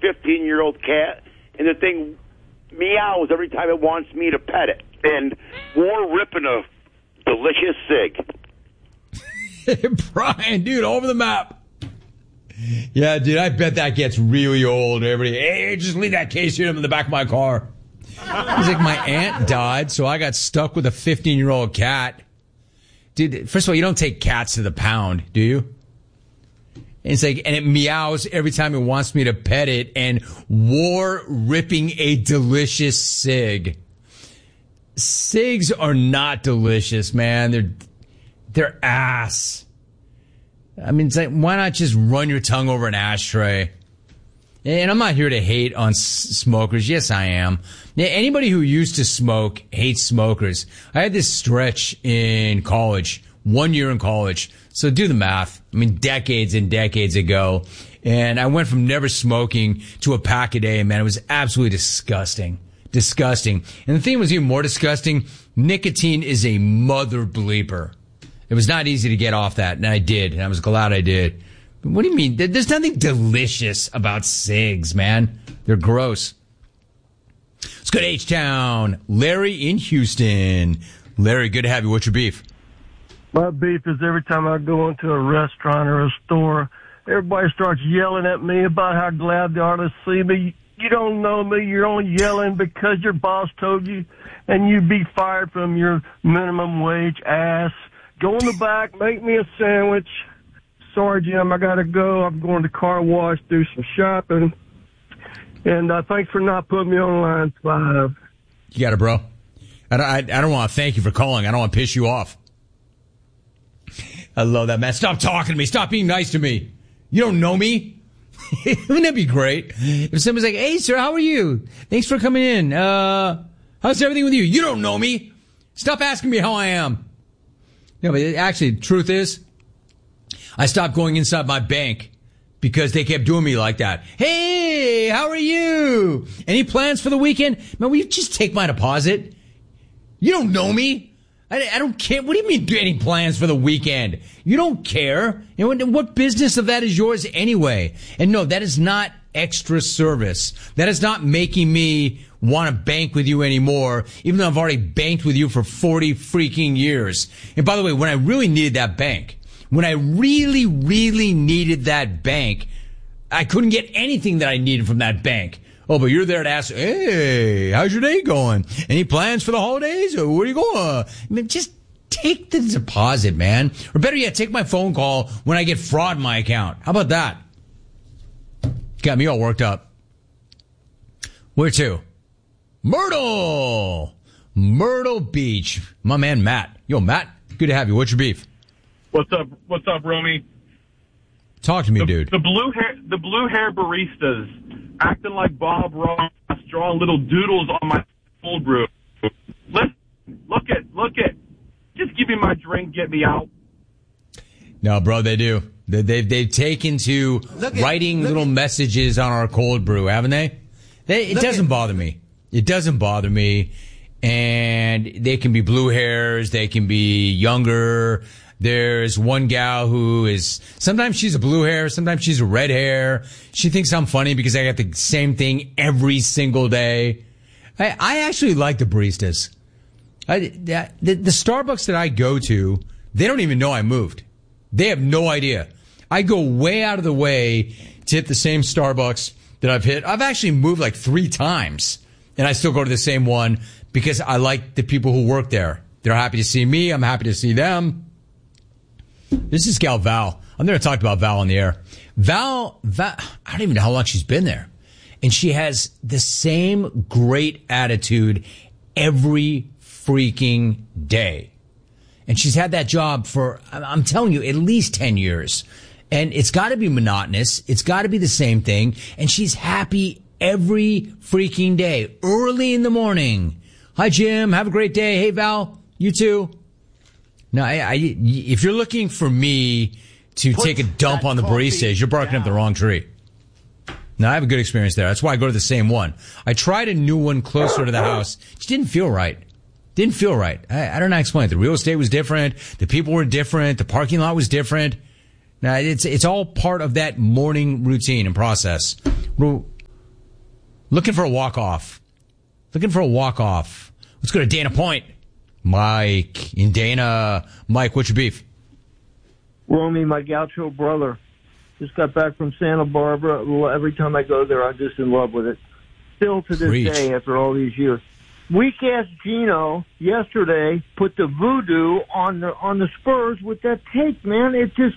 15-year-old cat, and the thing meows every time it wants me to pet it. And we're ripping a delicious cig. Brian, dude, over the map. Yeah, dude, I bet that gets really old. Everybody, hey, just leave that case here in the back of my car. He's like, my aunt died, so I got stuck with a 15-year-old cat. Dude, first of all, you don't take cats to the pound, do you? And it's like, and it meows every time it wants me to pet it, and war ripping a delicious cig. Cigs are not delicious, man. They're ass. I mean, it's like, why not just run your tongue over an ashtray? And I'm not here to hate on smokers. Yes, I am. Anybody who used to smoke hates smokers. I had this stretch in college, 1 year in college. So do the math. I mean, decades and decades ago. And I went from never smoking to a pack a day. And man, it was absolutely disgusting. Disgusting. And the thing was even more disgusting. Nicotine is a mother bleeper. It was not easy to get off that, and I did, and I was glad I did. But what do you mean? There's nothing delicious about cigs, man. They're gross. Let's go to H-Town. Larry in Houston. Larry, good to have you. What's your beef? My beef is every time I go into a restaurant or a store, everybody starts yelling at me about how glad they are to see me. You don't know me. You're only yelling because your boss told you, and you'd be fired from your minimum wage ass. Go in the back, make me a sandwich. Sorry, Jim, I got to go. I'm going to car wash, do some shopping. And thanks for not putting me on line 5. You got it, bro. I don't want to thank you for calling. I don't want to piss you off. I love that, man. Stop talking to me. Stop being nice to me. You don't know me. Wouldn't that be great? If somebody's like, hey, sir, how are you? Thanks for coming in. How's everything with you? You don't know me. Stop asking me how I am. No, but actually, the truth is, I stopped going inside my bank because they kept doing me like that. Hey, how are you? Any plans for the weekend? Man, will you just take my deposit? You don't know me. I don't care. What do you mean, any plans for the weekend? You don't care. You know, what business of that is yours anyway? And no, that is not extra service. That is not making me want to bank with you anymore, even though I've already banked with you for 40 freaking years. And by the way, when I really needed that bank, I couldn't get anything that I needed from that bank. Oh, but you're there to ask, hey, how's your day going? Any plans for the holidays? Or where are you going? I mean, just take the deposit, man. Or better yet, take my phone call when I get fraud in my account. How about that? Got me all worked up. Where to? Myrtle Beach. My man, Matt. Yo, Matt, good to have you. What's your beef? What's up, Romy? Talk to me, dude. The blue hair baristas acting like Bob Ross, drawing little doodles on my cold brew. Listen, look at. Just give me my drink, get me out. No, bro, they do. They've taken to writing little messages on our cold brew, haven't they? It doesn't bother me. It doesn't bother me. And they can be blue hairs. They can be younger. There's one gal who is, sometimes she's a blue hair, sometimes she's a red hair. She thinks I'm funny because I got the same thing every single day. I actually like the baristas. The Starbucks that I go to, they don't even know I moved. They have no idea. I go way out of the way to hit the same Starbucks that I've hit. I've actually moved like 3 times, and I still go to the same one because I like the people who work there. They're happy to see me. I'm happy to see them. This is gal Val. I've never talked about Val on the air. Val, I don't even know how long she's been there. And she has the same great attitude every freaking day. And she's had that job for, I'm telling you, at least 10 years. And it's got to be monotonous. It's got to be the same thing. And she's happy every freaking day, early in the morning. Hi, Jim. Have a great day. Hey, Val. You too. No, if you're looking for me to take a dump on the baristas, you're barking up the wrong tree. No, I have a good experience there. That's why I go to the same one. I tried a new one closer to the house. It just didn't feel right. Didn't feel right. I don't know how to explain it. The real estate was different. The people were different. The parking lot was different. Now, it's all part of that morning routine and process. Looking for a walk-off. Let's go to Dana Point. Mike in Dana. Mike, what's your beef? Romy, my gaucho brother, just got back from Santa Barbara. Every time I go there, I'm just in love with it. Still to this day, after all these years. Weak-ass Gino yesterday put the voodoo on the Spurs with that take, man. It just...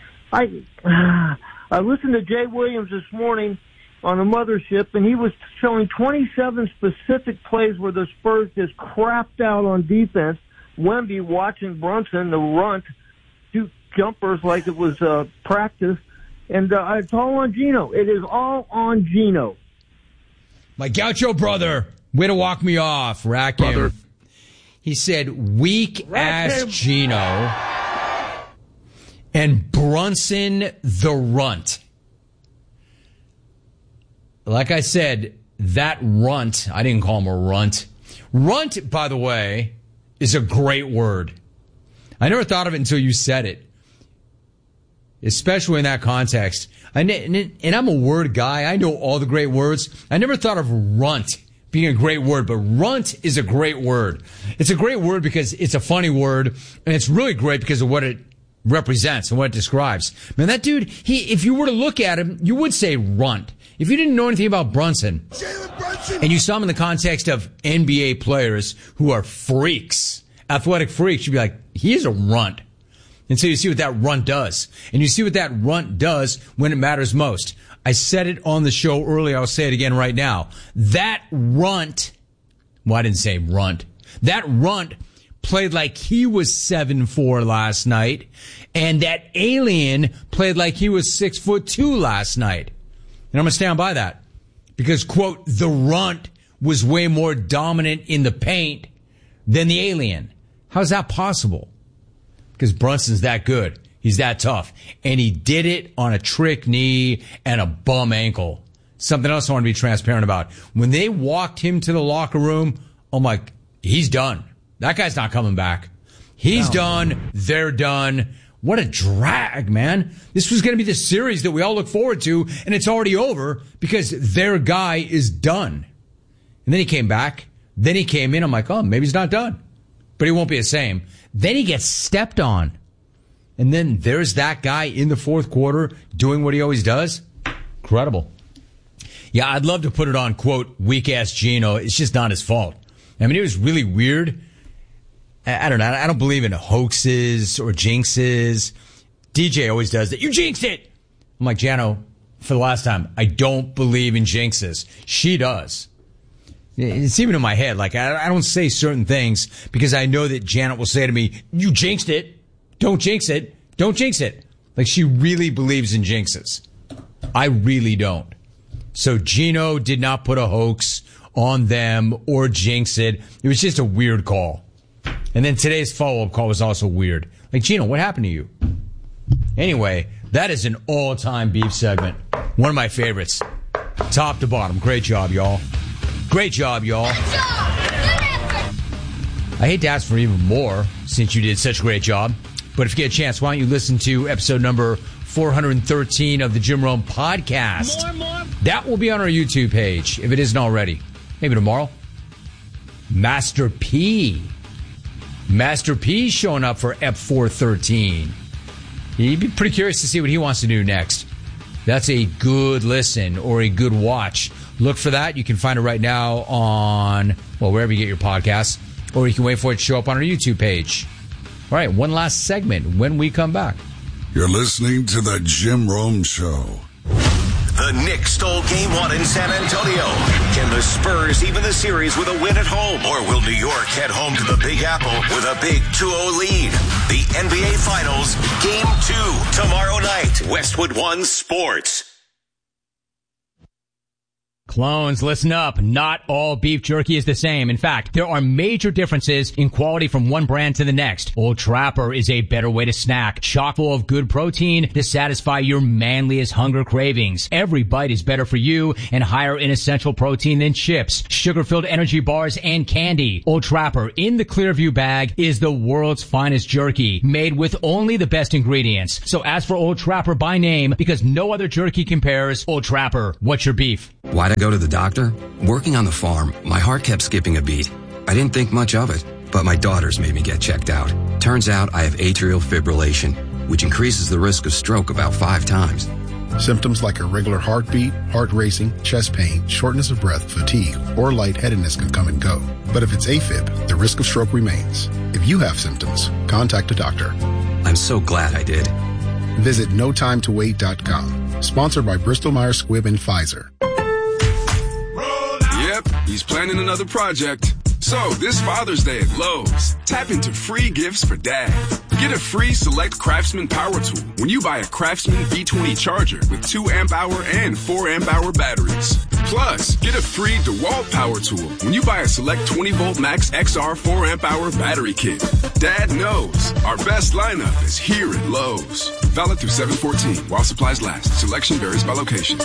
I listened to Jay Williams this morning on the mothership, and he was showing 27 specific plays where the Spurs just crapped out on defense. Wemby watching Brunson, the runt, shoot jumpers like it was practice. And it's all on Gino. It is all on Gino. My gaucho brother, way to walk me off, rack him. He said, weak-ass Gino and Brunson the runt. Like I said, that runt, I didn't call him a runt. Runt, by the way, is a great word. I never thought of it until you said it, especially in that context. And I'm a word guy. I know all the great words. I never thought of runt being a great word, but runt is a great word. It's a great word because it's a funny word, and it's really great because of what it represents and what it describes. Man, that dude, if you were to look at him, you would say runt. If you didn't know anything about Brunson, and you saw him in the context of NBA players who are freaks, athletic freaks, you'd be like, he is a runt. And so you see what that runt does. And you see what that runt does when it matters most. I said it on the show earlier. I'll say it again right now. That runt, well, I didn't say runt. That runt played like he was 7'4" last night. And that alien played like he was 6'2" last night. And I'm going to stand by that. Because, quote, the runt was way more dominant in the paint than the alien. How's that possible? Because Brunson's that good. He's that tough. And he did it on a trick knee and a bum ankle. Something else I want to be transparent about. When they walked him to the locker room, I'm like, he's done. That guy's not coming back. He's done. They're done. What a drag, man. This was going to be the series that we all look forward to, and it's already over because their guy is done. And then he came back. Then he came in. I'm like, oh, maybe he's not done. But he won't be the same. Then he gets stepped on. And then there's that guy in the fourth quarter doing what he always does. Incredible. Yeah, I'd love to put it on, quote, weak-ass Gino. It's just not his fault. I mean, it was really weird. I don't know. I don't believe in hoaxes or jinxes. DJ always does that. You jinxed it! I'm like, Jano, for the last time, I don't believe in jinxes. She does. It's even in my head. Like, I don't say certain things because I know that Janet will say to me, you jinxed it. Don't jinx it. Don't jinx it. Like, she really believes in jinxes. I really don't. So Gino did not put a hoax on them or jinx it. It was just a weird call. And then today's follow-up call was also weird. Like, Gino, what happened to you? Anyway, that is an all-time beef segment. One of my favorites. Top to bottom. Great job, y'all. Great job, y'all. Good job. I hate to ask for even more since you did such a great job. But if you get a chance, why don't you listen to episode number 413 of the Jim Rome podcast. More. That will be on our YouTube page, if it isn't already. Maybe tomorrow. Master P showing up for Ep 413. You'd be pretty curious to see what he wants to do next. That's a good listen or a good watch. Look for that. You can find it right now on, well, wherever you get your podcasts, or you can wait for it to show up on our YouTube page. All right, one last segment when we come back. You're listening to the Jim Rome Show. The Knicks stole Game 1 in San Antonio. Can the Spurs even the series with a win at home? Or will New York head home to the Big Apple with a big 2-0 lead? The NBA Finals, Game 2, tomorrow night. Westwood One Sports. Clones, listen up. Not all beef jerky is the same. In fact, there are major differences in quality from one brand to the next. Old Trapper is a better way to snack, chock full of good protein to satisfy your manliest hunger cravings. Every bite is better for you and higher in essential protein than chips, sugar-filled energy bars, and candy. Old Trapper in the Clearview bag is the world's finest jerky, made with only the best ingredients. So ask for Old Trapper by name because no other jerky compares. Old Trapper, what's your beef? Why to go go to the doctor? Working on the farm, my heart kept skipping a beat. I didn't think much of it, but my daughters made me get checked out. Turns out I have atrial fibrillation, which increases the risk of stroke about 5 times. Symptoms like irregular heartbeat, heart racing, chest pain, shortness of breath, fatigue, or lightheadedness can come and go. But if it's AFib, the risk of stroke remains. If you have symptoms, contact a doctor. I'm so glad I did. Visit notimetowait.com. Sponsored by Bristol-Myers Squibb and Pfizer. Yep, he's planning another project. So, this Father's Day at Lowe's, tap into free gifts for Dad. Get a free Select Craftsman power tool when you buy a Craftsman V20 charger with 2 amp-hour and 4 amp-hour batteries. Plus, get a free DeWalt power tool when you buy a Select 20-volt Max XR 4 amp-hour battery kit. Dad knows our best lineup is here at Lowe's. Valid through 7/14 while supplies last. Selection varies by location.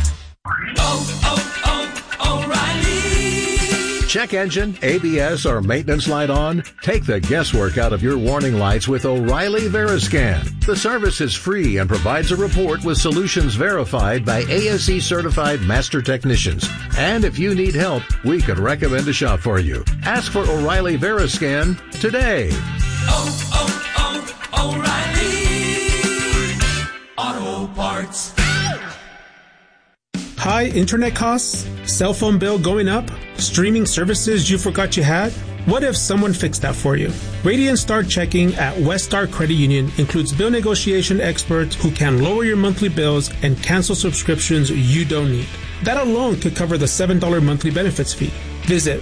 O'Reilly. Check engine, ABS, or maintenance light on? Take the guesswork out of your warning lights with O'Reilly Veriscan. The service is free and provides a report with solutions verified by ASE certified master technicians. And if you need help, we could recommend a shop for you. Ask for O'Reilly Veriscan today. O'Reilly Auto Parts. High internet costs? Cell phone bill going up? Streaming services you forgot you had? What if someone fixed that for you? Radiant Star Checking at West Star Credit Union includes bill negotiation experts who can lower your monthly bills and cancel subscriptions you don't need. That alone could cover the $7 monthly benefits fee. Visit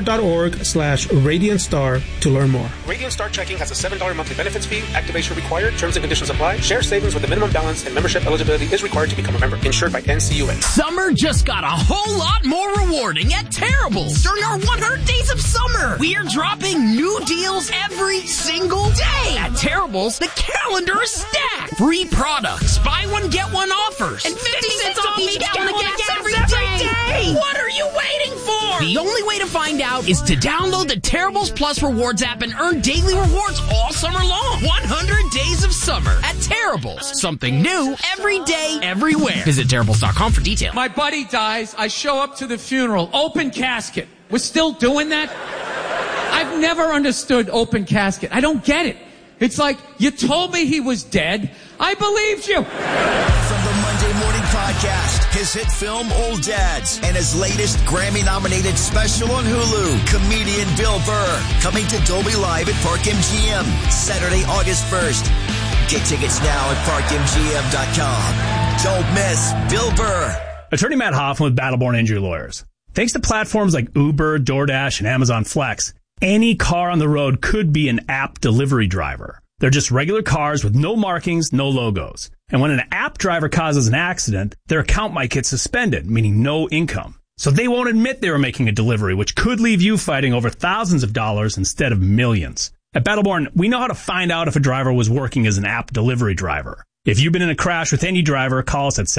weststar.org/RadiantStar to learn more. Radiant Star Checking has a $7 monthly benefits fee. Activation required. Terms and conditions apply. Share savings with a minimum balance and membership eligibility is required to become a member. Insured by NCUA. Summer just got a whole lot more rewarding at Terrible's. During our 100 Days of Summer, we are dropping new deals every single day. At Terrible's, the calendar is stacked. Free products, buy one, get one offers, and 50 cents off each gallon of gas every day. What are you waiting for? The only way to find out is to download the Terrible's Plus Rewards app and earn daily rewards all summer long. 100 Days of Summer at Terrible's. Something new every day, everywhere. Visit Terrible's.com for details. My buddy dies. I show up to the funeral. Open casket. We're still doing that? I've never understood open casket. I don't get it. It's like, you told me he was dead. I believed you. From the Monday Morning Podcast, his hit film Old Dads, and his latest Grammy-nominated special on Hulu, comedian Bill Burr, coming to Dolby Live at Park MGM, Saturday, August 1st. Get tickets now at parkmgm.com. Don't miss Bill Burr. Attorney Matt Hoffman with Battleborn Injury Lawyers. Thanks to platforms like Uber, DoorDash, and Amazon Flex, any car on the road could be an app delivery driver. They're just regular cars with no markings, no logos. And when an app driver causes an accident, their account might get suspended, meaning no income. So they won't admit they were making a delivery, which could leave you fighting over thousands of dollars instead of millions. At Battleborn, we know how to find out if a driver was working as an app delivery driver. If you've been in a crash with any driver, call us at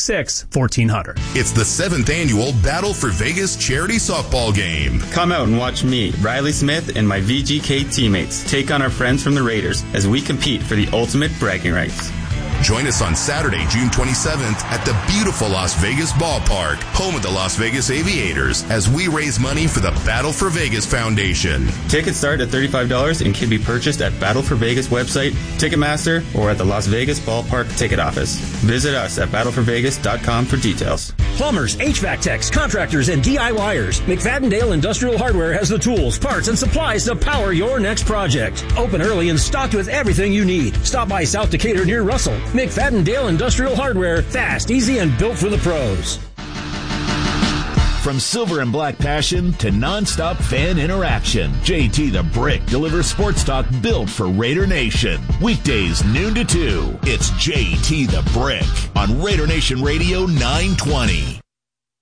766-1400. It's the 7th annual Battle for Vegas charity softball game. Come out and watch me, Riley Smith, and my VGK teammates take on our friends from the Raiders as we compete for the ultimate bragging rights. Join us on Saturday, June 27th at the beautiful Las Vegas Ballpark, home of the Las Vegas Aviators, as we raise money for the Battle for Vegas Foundation. Tickets start at $35 and can be purchased at Battle for Vegas website, Ticketmaster, or at the Las Vegas Ballpark ticket office. Visit us at battleforvegas.com for details. Plumbers, HVAC techs, contractors, and DIYers. McFadden-Dale Industrial Hardware has the tools, parts, and supplies to power your next project. Open early and stocked with everything you need. Stop by South Decatur near Russell. McFadden-Dale Industrial Hardware. Fast, easy, and built for the pros. From silver and black passion to nonstop fan interaction, JT the Brick delivers sports talk built for Raider Nation. Weekdays noon to 2. It's JT the Brick on Raider Nation Radio 920.